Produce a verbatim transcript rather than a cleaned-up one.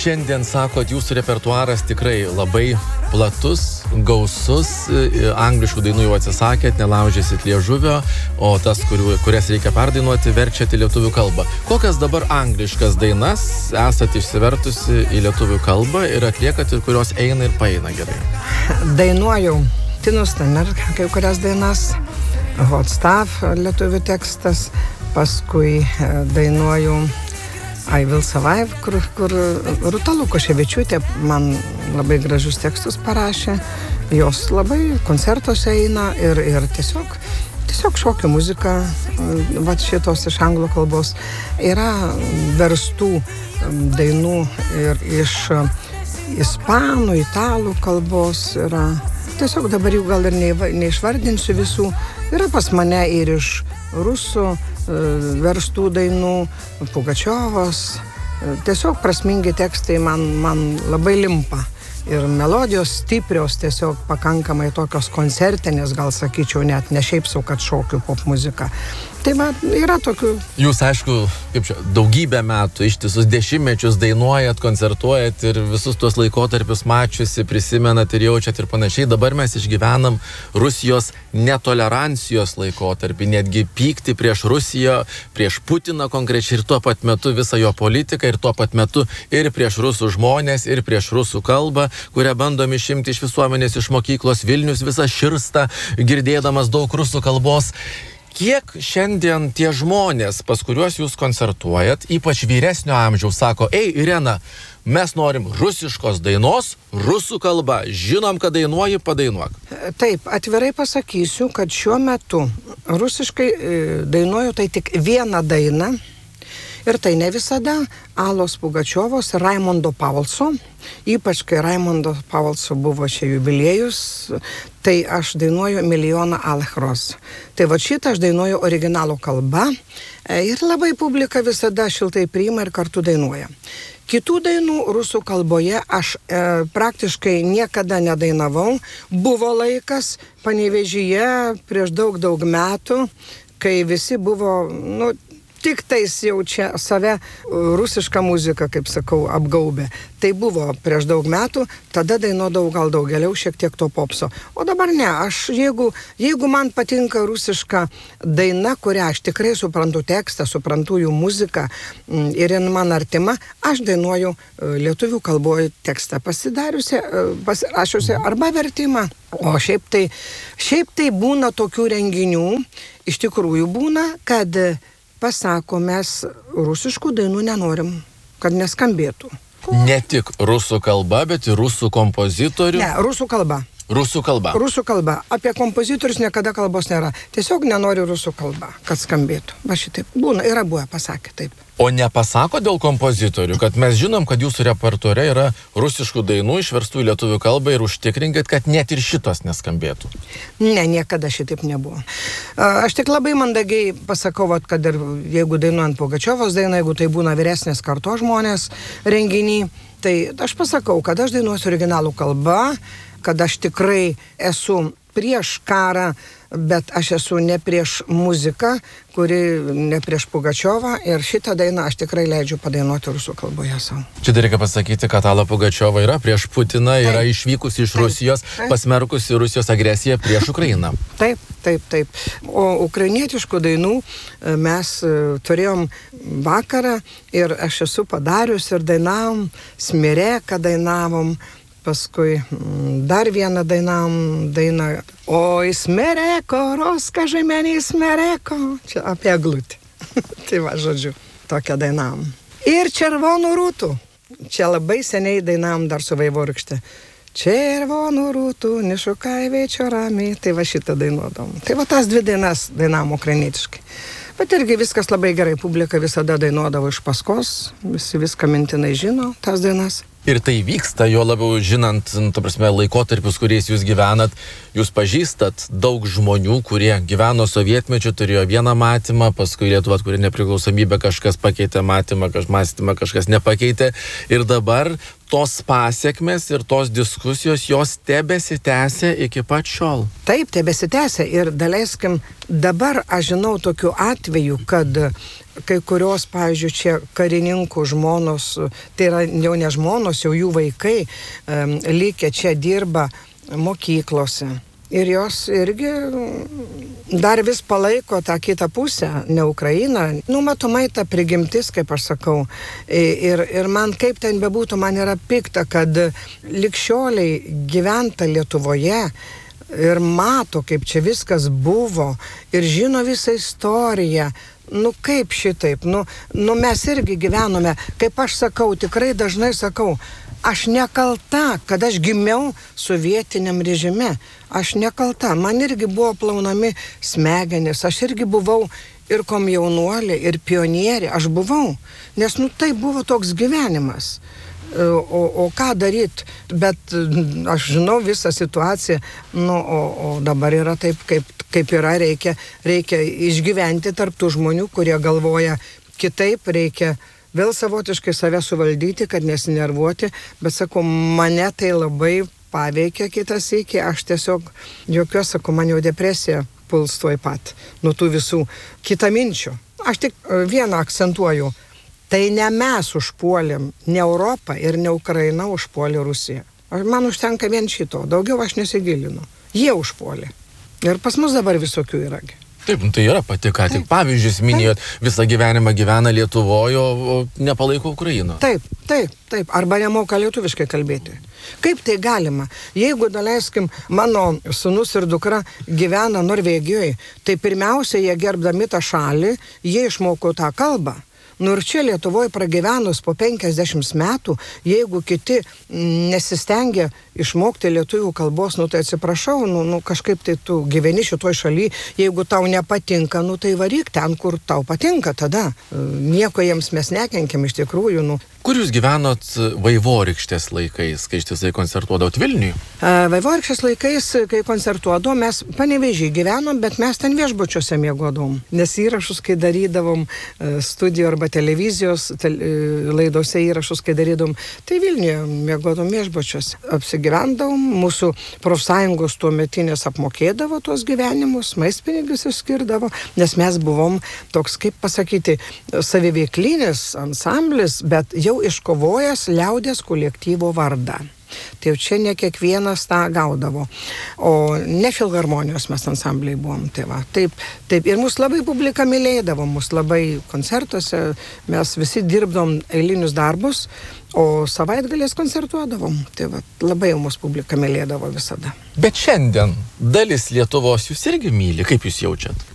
Šiandien, sakot, jūsų repertuaras tikrai labai platus, gausus, angliškų dainų jau atsisakėt, nelaužysit liežuvio, o tas, kurių, kurias reikia perdainuoti, verčiate į lietuvių kalbą. Kokias dabar angliškas dainas esat išsivertusi į lietuvių kalbą ir atliekat, ir kurios eina ir paeina gerai? Dainuoju Tinus Turner, kai kurias dainas, Hot Stuff, lietuvių tekstas, paskui dainuoju I Will Survive, kur, kur Rūta Lukoševičiūtė man labai gražius tekstus parašė. Jos labai koncertuose eina ir, ir tiesiog, tiesiog šokio muzika, va šitos iš anglų kalbos. Yra verstų dainų ir iš ispanų, italų kalbos. Yra. Tiesiog dabar jų gal ir neišvardinsiu visų. Yra pas mane ir iš rusų verstų dainų, Pugačiovos. Tiesiog prasmingi tekstai man, man labai limpa. Ir melodijos stiprios, tiesiog pakankamai tokios koncertinės, gal sakyčiau, net ne šiaip sau, kad šokių pop muzika. Tai va, yra tokių... Jūs, aišku, kaip čia, daugybę metų, ištisus dešimtmečius dainuojat, koncertuojat ir visus tuos laikotarpius mačiusi, prisimenat ir jaučiat ir panašiai. Dabar mes išgyvenam Rusijos netolerancijos laikotarpį, netgi pykti prieš Rusiją, prieš Putiną konkrečiai ir tuo pat metu visą jo politiką ir tuo pat metu ir prieš rusų žmonės, ir prieš rusų kalbą, kurią bandom išimti iš visuomenės, iš mokyklos. Vilnius visą širsta, girdėdamas daug rusų kalbos. Kiek šiandien tie žmonės, pas kuriuos jūs koncertuojat, ypač vyresnio amžiaus, sako, ei, Irena, mes norim rusiškos dainos, rusų kalba, žinom, kad dainuoji, padainuok. Taip, atvirai pasakysiu, kad šiuo metu rusiškai dainuoju tai tik vieną dainą. Ir tai ne visada Alos Pugačiovos ir Raimondo Paulso, ypač kai Raimondo Paulso buvo čia jubiliejus, tai aš dainuoju Milijoną Alchros. Tai va šitą aš dainuoju originalo kalba ir labai publika visada šiltai priima ir kartu dainuoja. Kitų dainų rusų kalboje aš e, praktiškai niekada nedainavau. Buvo laikas Panevėžyje prieš daug, daug metų, kai visi buvo, nu, tik tais jau čia save rusišką muziką, kaip sakau, apgaubė. Tai buvo prieš daug metų, tada dainuodavau gal daugeliau šiek tiek to popso. O dabar ne, aš jeigu, jeigu man patinka rusiška daina, kurią aš tikrai suprantu tekstą, suprantu jų muziką ir jin man artima, aš dainuoju lietuvių kalboje tekstą pasidariusi, pasirašiusi arba vertimą. O šiaip tai, šiaip tai būna tokių renginių, iš tikrųjų būna, kad pasako, mes rusiškų dainų nenorim, kad neskambėtų. Ne tik rusų kalba, bet ir rusų kompozitorių. Ne, rusų kalba. Rusų kalba. Rusų kalba. Apie kompozitorius niekada kalbos nėra. Tiesiog nenori rusų kalba, kad skambėtų. Va šitaip. Būna, yra buvę, pasakė taip. O nepasako dėl kompozitorių, kad mes žinom, kad jūsų repertuare yra rusiškų dainų išverstų į lietuvių kalbą ir užtikrinkit, kad net ir šitos neskambėtų? Ne, niekada šitaip nebuvo. Aš tik labai mandagiai pasakau, kad ir jeigu dainuojant Pugačiovos dainą, jeigu tai būna vyresnės kartos žmonės renginį, tai aš pasakau, kad aš dainuosiu originalų kalbą, kad aš tikrai esu prieš karą, bet aš esu ne prieš muziką, kuri ne prieš Pugačiovą, ir šitą dainą aš tikrai leidžiu padainuoti rusų kalboje savo. Čia dar reikia pasakyti, kad Ala Pugačiova yra prieš Putiną, yra taip, išvykusi iš taip, Rusijos, taip, pasmerkusi Rusijos agresiją prieš Ukrainą. Taip, taip, taip. O ukrainietiškų dainų mes turėjom vakarą ir aš esu padarius ir dainavom, Smireka dainavom, paskui dar vieną dainam, dainą Oi, Smereko, rozkaži meni Smereko. Čia apie eglutį. Tai va, žodžiu, tokią dainam. Ir Červonų rūtų. Čia labai seniai dainam dar su vaivorykšte. Červonų rūtų, nešukai večerami. Tai va šitą dainuodom. Tai va tas dvi dainas dainam ukrainietiškai. Bet irgi viskas labai gerai. Publika visada dainuodavo iš paskos. Visi viską mintinai žino, tas dainas. Ir tai vyksta, jo labiau žinant, ta prasme, laikotarpius, kuriais jūs gyvenat, jūs pažįstat daug žmonių, kurie gyveno sovietmečiu, turėjo vieną matymą, paskui Lietuva atkūrė nepriklausomybę, kažkas pakeitė matymą, kažkas mąstymą, kažkas nepakeitė. Ir dabar tos pasiekmes ir tos diskusijos, jos tebesitęsia iki pat šiol. Taip, tebesitęsia. Ir daleiskim, dabar aš žinau tokių atvejų, kad kai kurios, pavyzdžiui, čia karininkų žmonos, tai yra jau ne žmonos, jau jų vaikai um, likę čia dirba mokyklose. Ir jos irgi dar vis palaiko tą kitą pusę, ne Ukrainą. Nu, matomai ta prigimtis, kaip aš sakau. Ir, ir man kaip ten bebūtų, man yra pikta, kad likščioliai gyventa Lietuvoje ir mato, kaip čia viskas buvo ir žino visą istoriją. Nu kaip šitaip? Nu, nu mes irgi gyvenome, kaip aš sakau, tikrai dažnai sakau, aš nekalta, kad aš gimiau sovietiniam režime. Aš nekalta. Man irgi buvo plaunami smegenis. Aš irgi buvau ir komjaunuolė, ir pionierė. Aš buvau. Nes, nu, tai buvo toks gyvenimas. O, o ką daryt? Bet aš žinau visą situaciją. Nu, o, o dabar yra taip, kaip, kaip yra. Reikia, reikia išgyventi tarp tų žmonių, kurie galvoja kitaip. Reikia vėl savotiškai save suvaldyti, kad nesinervuoti, bet sakau, mane tai labai paveikia kitas iki, aš tiesiog jokios, sakau, man jau depresija puls tuoj pat, nuo tų visų kitaminčių. Aš tik vieną akcentuoju, tai ne mes užpuolėm, ne Europą ir ne Ukraina užpuolė Rusiją. Man užtenka vien šito, daugiau aš nesigilinu. Jie užpuolė. Ir pas mus dabar visokių yragi. Taip, tai yra pati, ką tik pavyzdžius minėjot, visą gyvenimą gyvena Lietuvoje, o nepalaiko Ukraino. Taip, taip, taip, arba nemoka lietuviškai kalbėti. Kaip tai galima? Jeigu, daleiskim, mano sūnus ir dukra gyvena Norvegijoje, tai pirmiausia, jie gerbdami tą šalį, jie išmoko tą kalbą. Nu ir čia Lietuvoje pragyvenus po penkiasdešimt metų, jeigu kiti nesistengia išmokti lietuvių kalbos, nu tai atsiprašau, nu, nu kažkaip tai tu gyveni šitoj šaly, jeigu tau nepatinka, nu tai varyk ten, kur tau patinka tada. Nieko jiems mes nekenkiam iš tikrųjų, nu. Kur jūs gyvenot Vaivorykštės laikais, kai ištisai koncertuodavot Vilniuje? Vaivorykštės laikais, kai koncertuodavom, mes Panevėžyje gyvenom, bet mes ten viešbučiuose miegodavom. Nes įrašus, kai darydavom studijų arba televizijos te, laidose įrašus, kai darydavom, tai Vilniuje miegodavom viešbučiuose. Apsigyvendavom, mūsų profsąjungos tuometinės apmokėdavo tuos gyvenimus, maistpinigius išskirdavo, nes mes buvom toks, kaip pasakyti, saviveiklinis ansamblis, bet jau iškovojęs liaudės kolektyvo vardą. Tai jau čia ne kiekvienas tą gaudavo. O ne filharmonijos mes ansambliai buvom. Tai va, taip, taip. Ir mus labai publika mylėdavo, mus labai koncertuose, mes visi dirbdom eilinius darbus, o savaitgalės koncertuodavom. Tai va, labai jau mus publika mylėdavo visada. Bet šiandien dalis Lietuvos jūs irgi myli, kaip jūs jaučiat?